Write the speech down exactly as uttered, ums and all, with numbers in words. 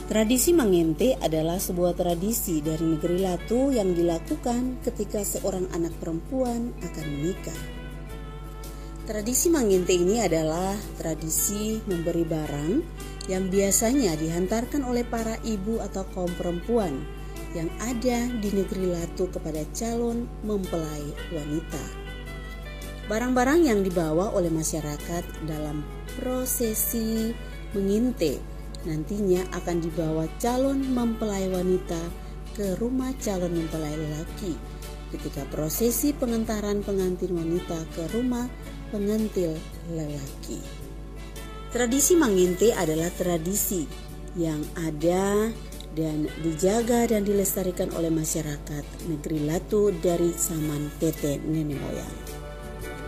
Tradisi mangente adalah sebuah tradisi dari negeri Latu yang dilakukan ketika seorang anak perempuan akan menikah. Tradisi mangente ini adalah tradisi memberi barang yang biasanya dihantarkan oleh para ibu atau kaum perempuan yang ada di negeri Latu kepada calon mempelai wanita. Barang-barang yang dibawa oleh masyarakat dalam prosesi menginte nantinya akan dibawa calon mempelai wanita ke rumah calon mempelai lelaki ketika prosesi pengentaran pengantin wanita ke rumah pengantin lelaki. Tradisi manginte adalah tradisi yang ada dan dijaga dan dilestarikan oleh masyarakat negeri Latu dari zaman tete nenek moyang.